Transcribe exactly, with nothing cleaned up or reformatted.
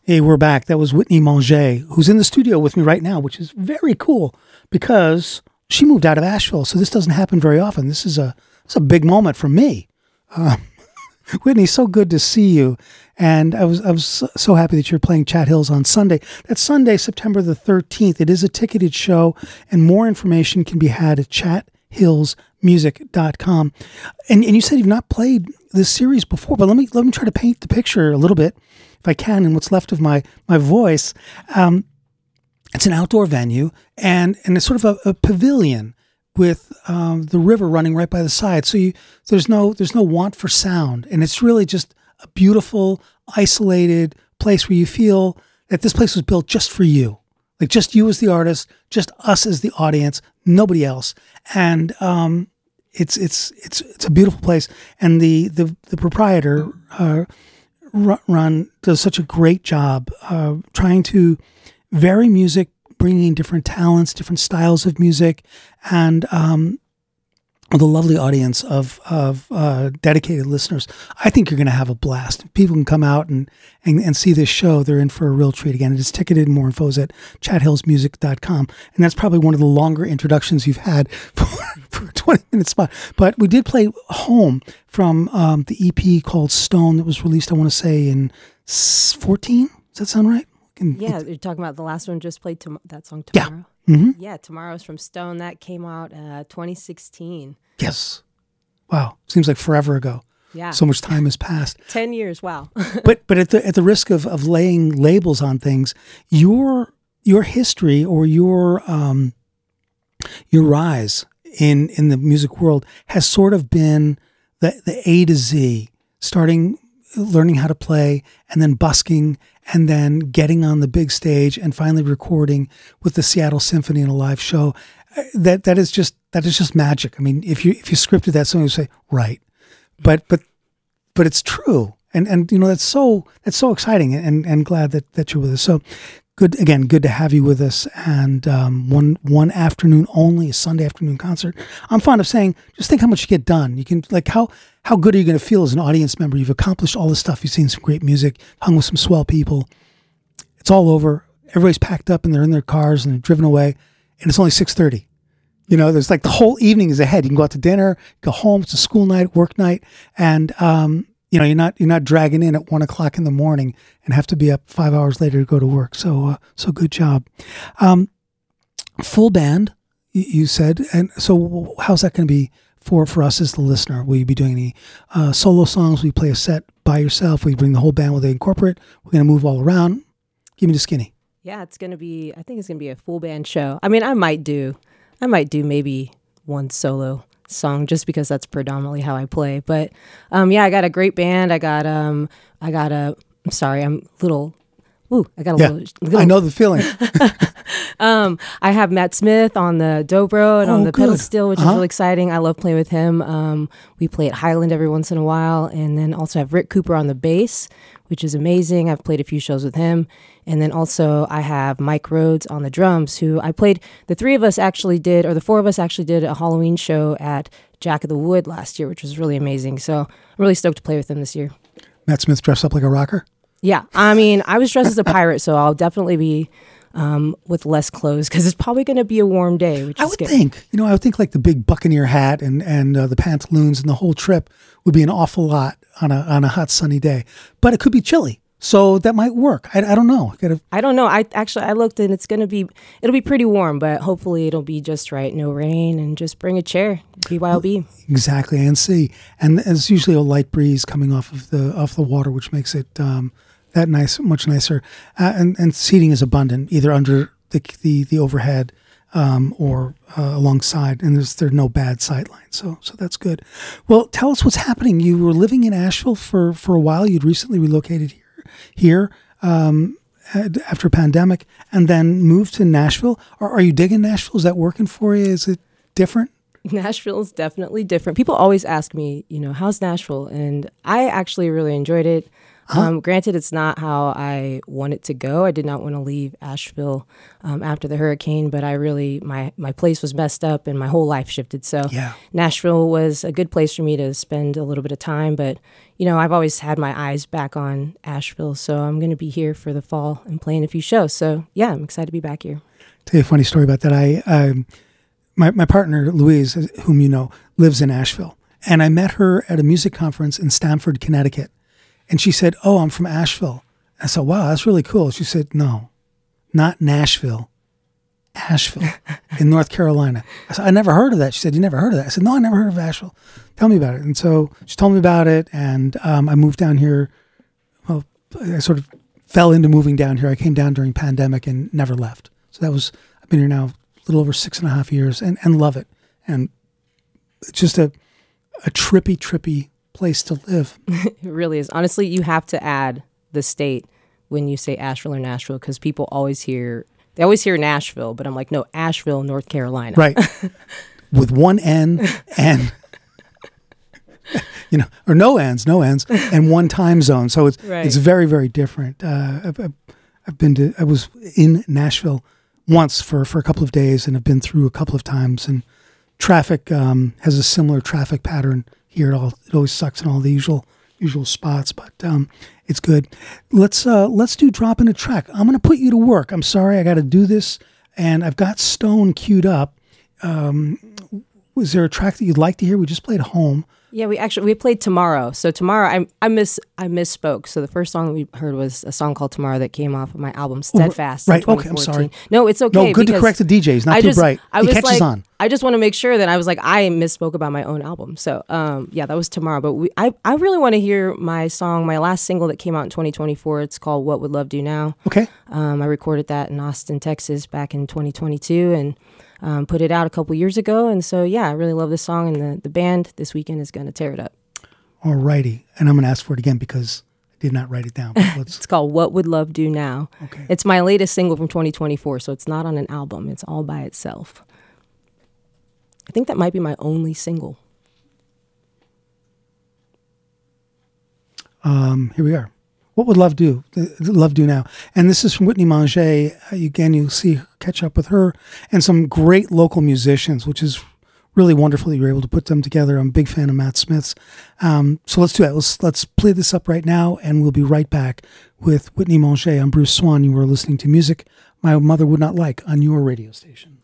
Hey, we're back. That was Whitney Manger, who's in the studio with me right now, which is very cool because she moved out of Asheville, so this doesn't happen very often. This is a it's a big moment for me. Uh, Whitney, so good to see you, and I was I was so, so happy that you're playing Chat Hills on Sunday. That's Sunday, September the thirteenth. It is a ticketed show, and more information can be had at chat hills music dot com. And and you said you've not played this series before, but let me let me try to paint the picture a little bit, if I can, and what's left of my my voice. Um, it's an outdoor venue, and and it's sort of a, a pavilion with um, the river running right by the side. So you there's no there's no want for sound, and it's really just a beautiful, isolated place where you feel that this place was built just for you, like just you as the artist, just us as the audience, nobody else. And um, it's it's it's it's a beautiful place, and the the the proprietor. Uh, Ron does such a great job uh, trying to vary music, bringing in different talents, different styles of music, and um, with a lovely audience of of uh, dedicated listeners. I think you're going to have a blast. If people can come out and, and and see this show, they're in for a real treat. Again, it is ticketed. More info is at chat hills music dot com. And that's probably one of the longer introductions you've had for, for a twenty minute spot. But we did play Home from um, the E P called Stone that was released, I want to say, in fourteen. Does that sound right? Can, yeah, you're talking about the last one just played tom- that song Tomorrow. Yeah. Mm-hmm. Yeah, Tomorrow's from Stone. That came out uh, twenty sixteen. Yes. Wow. Seems like forever ago. Yeah. So much time has passed. Ten years. Wow. but but at the at the risk of, of laying labels on things, your your history or your um your rise in in the music world has sort of been the the A to Z, starting learning how to play and then busking and then getting on the big stage and finally recording with the Seattle Symphony in a live show. That that is just that is just magic. I mean, if you if you scripted that, someone would say, right. But but but it's true. And and you know, that's so that's so exciting, and and glad that, that you're with us. So good again, good to have you with us. And um, one one afternoon only, a Sunday afternoon concert. I'm fond of saying, just think how much you get done. You can like how how good are you going to feel as an audience member? You've accomplished all this stuff. You've seen some great music, hung with some swell people. It's all over. Everybody's packed up and they're in their cars and they're driven away. And it's only six thirty. You know, there's like the whole evening is ahead. You can go out to dinner, go home. It's a school night, work night, and um, you know you're not you're not dragging in at one o'clock in the morning and have to be up five hours later to go to work. So uh, so good job. Um, full band, you, you said, and so how's that going to be for for us as the listener? Will you be doing any uh, solo songs? Will you play a set by yourself? Will you bring the whole band? Will they incorporate? We're going to move all around. Give me the skinny. Yeah, it's going to be, I think it's going to be a full band show. I mean, I might do, I might do maybe one solo song just because that's predominantly how I play. But um, yeah, I got a great band. I got, um, I got a, I'm sorry, I'm a little, ooh, I got a yeah, little, little. I know the feeling. um, I have Matt Smith on the dobro and oh, on the good. pedal steel, which uh-huh. is really exciting. I love playing with him. Um, we play at Highland every once in a while. And then also have Rick Cooper on the bass, which is amazing. I've played a few shows with him. And then also I have Mike Rhodes on the drums, who I played, the three of us actually did, or the four of us actually did a Halloween show at Jack of the Wood last year, which was really amazing. So I'm really stoked to play with him this year. Matt Smith dressed up like a rocker? Yeah. I mean, I was dressed as a pirate, so I'll definitely be um, with less clothes because it's probably going to be a warm day. Which I is would good. think, you know, I would think like the big buccaneer hat and, and uh, the pantaloons and the whole trip would be an awful lot on a on a hot sunny day. But it could be chilly. So that might work. I, I don't know. Gotta... I don't know. I actually I looked and it's gonna be it'll be pretty warm, but hopefully it'll be just right. No rain, and just bring a chair. B Y O B. Exactly, and see. And there's usually a light breeze coming off of the off the water, which makes it um, that nice, much nicer. Uh, and and seating is abundant, either under the the, the overhead um, or uh, alongside. And there's there's no bad sight lines, so so that's good. Well, tell us what's happening. You were living in Asheville for for a while. You'd recently relocated here. here um, after a pandemic and then moved to Nashville. Are, are you digging Nashville? Is that working for you? Is it different? Nashville is definitely different. People always ask me, you know, how's Nashville? And I actually really enjoyed it. Huh? Um, granted, it's not how I want it to go. I did not want to leave Asheville um, after the hurricane, but I really, my, my place was messed up and my whole life shifted. So Yeah. Nashville was a good place for me to spend a little bit of time. But, you know, I've always had my eyes back on Asheville. So I'm going to be here for the fall and playing a few shows. So, yeah, I'm excited to be back here. Tell you a funny story about that. I, um, my, my partner, Louise, whom you know, lives in Asheville. And I met her at a music conference in Stamford, Connecticut. And she said, "Oh, I'm from Asheville." I said, "Wow, that's really cool." She said, "No, not Nashville, Asheville in North Carolina." I said, "I never heard of that." She said, "You never heard of that?" I said, "No, I never heard of Asheville. Tell me about it." And so she told me about it. And um, I moved down here. Well, I sort of fell into moving down here. I came down during pandemic and never left. So that was, I've been here now a little over six and a half years and, and love it. And it's just a, a trippy, trippy place to live. It really is. Honestly, you have to add the state when you say Asheville or Nashville, because people always hear, they always hear Nashville, but I'm like, no, Asheville, North Carolina. Right. With one N and, you know, or no N's, no N's, and one time zone. So it's Right. it's very, very different. Uh, I've, I've I've been to, I was in Nashville once for, for a couple of days and have been through a couple of times. And traffic um, has a similar traffic pattern here. It all it always sucks in all the usual usual spots, but um, it's good. Let's uh, let's do drop in a track. I'm going to put you to work. I'm sorry, I got to do this, and I've got Stone queued up. Um, was there a track that you'd like to hear? We just played Home. Yeah, we actually we played Tomorrow. So Tomorrow, I I miss I misspoke. So the first song we heard was a song called Tomorrow that came off of my album Steadfast. right. in Okay, I'm sorry. No, it's okay. No, good to because correct the D J. He's not I too just, bright. I He was catches like, on. I just want to make sure that I was like I misspoke about my own album. So um, yeah, that was Tomorrow. But we I I really want to hear my song, my last single that came out in twenty twenty-four. It's called What Would Love Do Now. Okay. Um, I recorded that in Austin, Texas, back in twenty twenty-two, and um, put it out a couple years ago. And so yeah, I really love this song, and the the band this weekend is going to tear it up. All righty. And I'm going to ask for it again because I did not write it down. But let's, It's called What Would Love Do Now. okay. It's my latest single from twenty twenty-four, so it's not on an album. It's all by itself. I think that might be my only single. Um, here we are. What would love do? Love do now? And this is from Whitney Manger. Uh, again, you'll see catch up with her and some great local musicians, which is really wonderful that you were able to put them together. I'm a big fan of Matt Smith's. Um, so let's do that. Let's let's play this up right now, and we'll be right back with Whitney Manger. I'm Bruce Swan. You were listening to Music My Mother Would Not Like on your radio station.